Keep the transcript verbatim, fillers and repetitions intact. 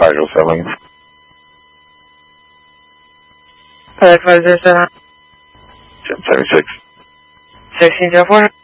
casual selling. Five five zero seven. ten seventy-six. Sixteen zero four.